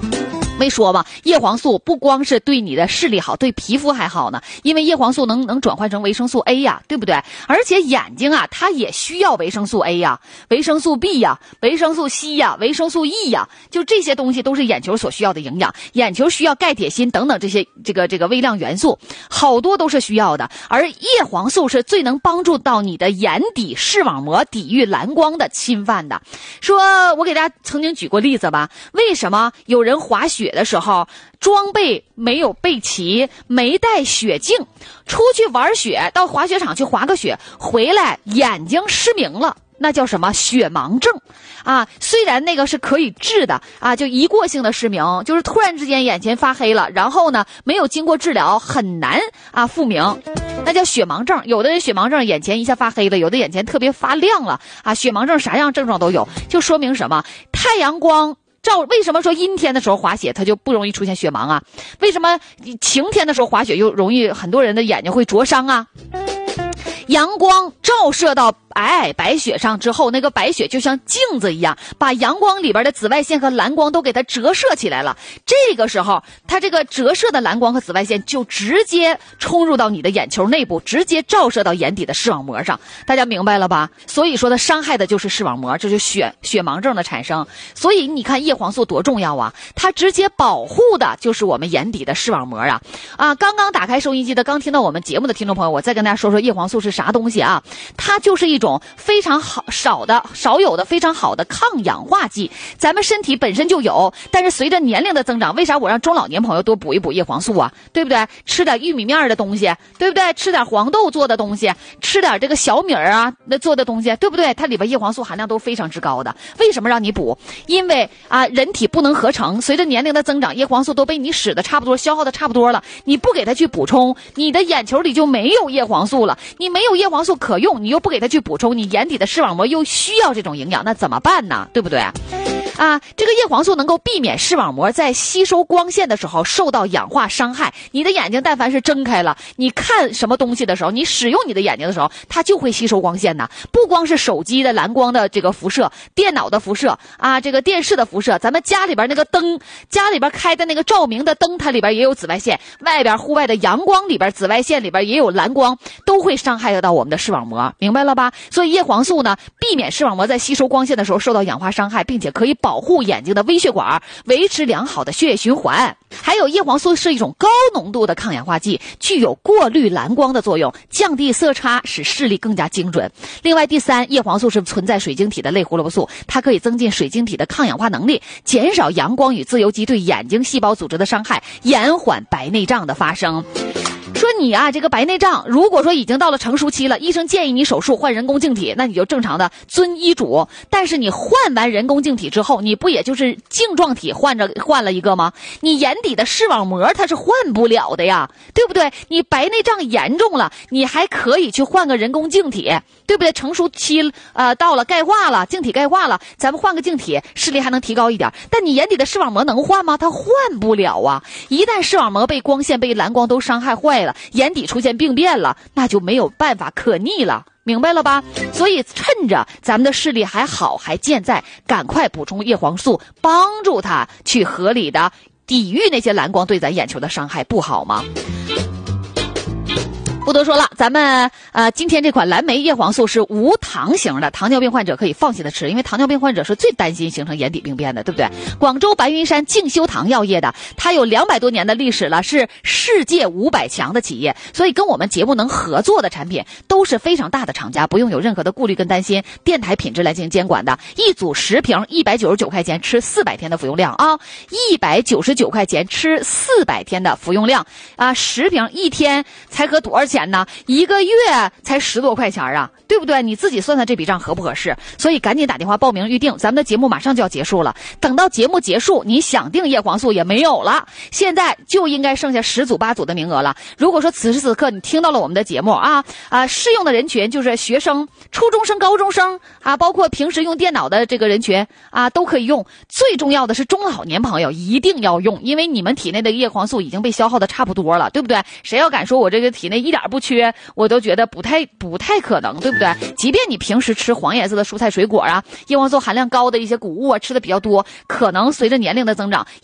没说吧，叶黄素不光是对你的视力好，对皮肤还好呢，因为叶黄素能转换成维生素 A 呀，对不对？而且眼睛啊，它也需要维生素 A 呀、维生素 B 呀、维生素 C 呀、维生素 E 呀，就这些东西都是眼球所需要的营养。眼球需要钙、铁、锌等等这些这个微量元素，好多都是需要的。而叶黄素是最能帮助到你的眼底视网膜抵御蓝光的侵犯的。说我给大家曾经举过例子吧，为什么有人滑雪的时候装备没有备齐，没带雪镜，出去玩雪，到滑雪场去滑个雪，回来眼睛失明了，那叫什么雪盲症啊？虽然那个是可以治的啊，就一过性的失明，就是突然之间眼前发黑了，然后呢没有经过治疗很难啊复明，那叫雪盲症。有的人雪盲症眼前一下发黑了，有的眼前特别发亮了啊。雪盲症啥样症状都有，就说明什么？太阳光为什么说阴天的时候滑雪它就不容易出现雪盲啊？为什么晴天的时候滑雪又容易很多人的眼睛会灼伤啊？阳光照射到皑皑白雪上之后，那个白雪就像镜子一样，把阳光里边的紫外线和蓝光都给它折射起来了。这个时候它这个折射的蓝光和紫外线就直接冲入到你的眼球内部，直接照射到眼底的视网膜上。大家明白了吧？所以说它伤害的就是视网膜，这就是血盲症的产生。所以你看叶黄素多重要啊，它直接保护的就是我们眼底的视网膜啊。刚刚打开收音机的，刚听到我们节目的听众朋友，我再跟大家说说叶黄素是啥东西啊。它就是一种非常少有的非常好的抗氧化剂，咱们身体本身就有，但是随着年龄的增长，为啥我让中老年朋友多补一补叶黄素啊？对不对？吃点玉米面的东西，对不对？吃点黄豆做的东西，吃点这个小米啊那做的东西，对不对？它里边叶黄素含量都非常之高的。为什么让你补？因为人体不能合成，随着年龄的增长，叶黄素都被你使的差不多，消耗的差不多了，你不给它去补充，你的眼球里就没有叶黄素了。你没有叶黄素可用，你又不给它去补充，你眼底的视网膜又需要这种营养，那怎么办呢？对不对？这个叶黄素能够避免视网膜在吸收光线的时候受到氧化伤害。你的眼睛但凡是睁开了，你看什么东西的时候，你使用你的眼睛的时候，它就会吸收光线的。不光是手机的蓝光的这个辐射，电脑的辐射这个电视的辐射，咱们家里边那个灯，家里边开的那个照明的灯，它里边也有紫外线，外边户外的阳光里边紫外线里边也有蓝光，都会伤害得到我们的视网膜，明白了吧？所以叶黄素呢，避免视网膜在吸收光线的时候受到氧化伤害，并且可以保护眼睛的微血管，维持良好的血液循环。还有叶黄素是一种高浓度的抗氧化剂，具有过滤蓝光的作用，降低色差，使视力更加精准。另外第三，叶黄素是存在水晶体的类胡萝卜素，它可以增进水晶体的抗氧化能力，减少阳光与自由基对眼睛细胞组织的伤害，延缓白内障的发生。说你这个白内障如果说已经到了成熟期了，医生建议你手术换人工镜体，那你就正常的遵医嘱。但是你换完人工镜体之后，你不也就是镜状体换了一个吗？你眼底的视网膜它是换不了的呀，对不对？你白内障严重了，你还可以去换个人工镜体，对不对？成熟期到了，钙化了，镜体钙化了，咱们换个镜体，视力还能提高一点。但你眼底的视网膜能换吗？它换不了啊！一旦视网膜被光线被蓝光都伤害坏了，眼底出现病变了，那就没有办法可逆了，明白了吧？所以趁着咱们的视力还好还健在，赶快补充叶黄素，帮助它去合理的抵御那些蓝光对咱眼球的伤害，不好吗？不多说了，咱们今天这款蓝莓叶黄素是无糖型的，糖尿病患者可以放心的吃，因为糖尿病患者是最担心形成眼底病变的，对不对？广州白云山静修堂药业的，它有200多年的历史了，是世界500强的企业，所以跟我们节目能合作的产品都是非常大的厂家，不用有任何的顾虑跟担心，电台品质来进行监管的。一组10瓶199块钱，吃400天的服用量199块钱吃400天的服用量10瓶一天才合多少钱呢？1个月才10多块钱啊，对不对？你自己算算这笔账合不合适？所以赶紧打电话报名预定，咱们的节目马上就要结束了，等到节目结束你想订叶黄素也没有了，现在就应该剩下10组8组的名额了。如果说此时此刻你听到了我们的节目适用的人群就是学生、初中生、高中生包括平时用电脑的这个人群都可以用。最重要的是中老年朋友一定要用，因为你们体内的叶黄素已经被消耗的差不多了，对不对？谁要敢说我这个体内一点不缺，我都觉得不太可能，对不对？即便你平时吃黄颜色的蔬菜水果叶黄素含量高的一些谷物吃的比较多，可能随着年龄的增长，